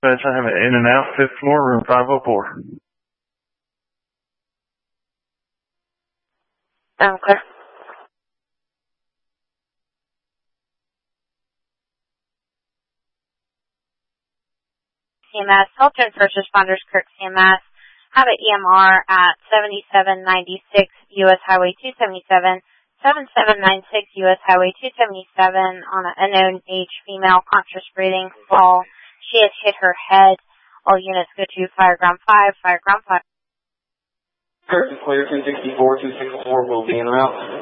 dispatch. I have an in and out, 5th floor, room 504. Okay. CMS, Halton First Responders, Kirk CMS, have an EMR at 7796 U.S. Highway 277, 7796 U.S. Highway 277 on an unknown age female, conscious breathing, fall. She has hit her head. All units go to Fireground 5, Fireground 5. Kirk is clear, 1064, 264 will be in route.